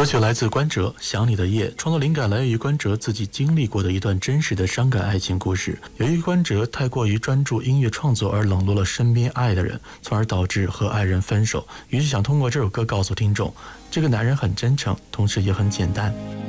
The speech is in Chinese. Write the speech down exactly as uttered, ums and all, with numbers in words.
曲来自关喆《想你的夜》，创作灵感来源于关喆自己经历过的一段真实的伤感爱情故事。由于关喆太过于专注音乐创作而冷落了身边爱的人，从而导致和爱人分手，于是想通过这首歌告诉听众，这个男人很真诚，同时也很简单。